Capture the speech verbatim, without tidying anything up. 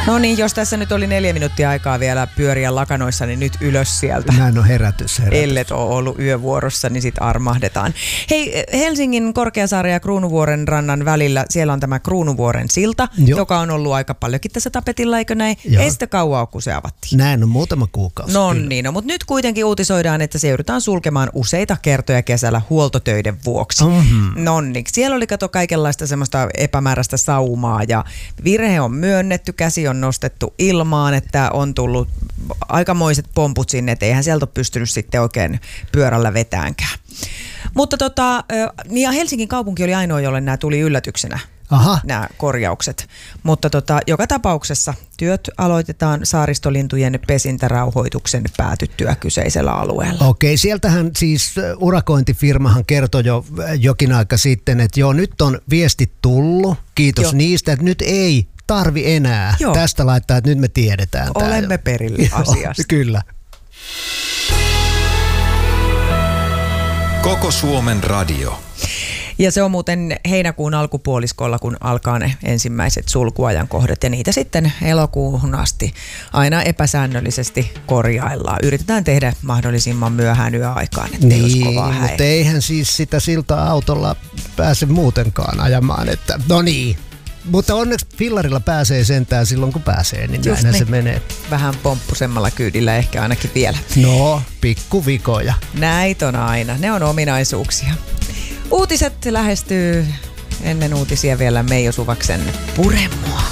No niin, jos tässä nyt oli neljä minuuttia aikaa vielä pyöriä lakanoissa, niin nyt ylös sieltä. Näin on herätys, herätys. Ellet ole ollut yövuorossa, niin sit armahdetaan. Hei, Helsingin Korkeasaaren ja Kruunuvuoren rannan välillä, siellä on tämä Kruunuvuoren silta, Joo. joka on ollut aika paljonkin tässä tapetilla, eikö näin? Joo. Ei sitä kauan ole, kun se avattiin. Näin on, muutama kuukausi. No niin, no, mutta nyt kuitenkin uutisoidaan, että se joudutaan sulkemaan useita kertoja kesällä huoltotöiden vuoksi. Mm-hmm. No niin, siellä oli kato kaikenlaista semmoista epämääräistä saumaa ja virhe on myönnetty, käsi on nostettu ilmaan, että on tullut aikamoiset pomput sinne, että eihän sieltä ole pystynyt sitten oikein pyörällä vetäänkään. Mutta tota, ja Helsingin kaupunki oli ainoa, jolle nämä tuli yllätyksenä. Aha. Nämä korjaukset. Mutta tota, joka tapauksessa työt aloitetaan saaristolintujen pesintärauhoituksen päätyttyä kyseisellä alueella. Okei, sieltähän siis urakointifirmahan kertoi jo jokin aika sitten, että joo, nyt on viestit tullut, kiitos joo. niistä, että nyt ei tarvi enää joo. tästä laittaa, että nyt me tiedetään. Olemme perillä asiasta. Kyllä. Koko Suomen radio. Ja se on muuten heinäkuun alkupuoliskolla, kun alkaa ne ensimmäiset sulkuajankohdat ja niitä sitten elokuuhun asti aina epäsäännöllisesti korjaillaan. Yritetään tehdä mahdollisimman myöhään yöaikaan, ettei niin, olisi kovaa häiriötä. Mutta eihän siis sitä siltaa autolla pääse muutenkaan ajamaan, että no niin. Mutta onneksi fillarilla pääsee sentään silloin, kun pääsee, niin just näinhän niin. se menee. Vähän pomppusemmalla kyydillä ehkä ainakin vielä. No, pikkuvikoja. Näitä on aina, ne on ominaisuuksia. Uutiset lähestyy ennen uutisia vielä Meijo Suvaksen Pure mua.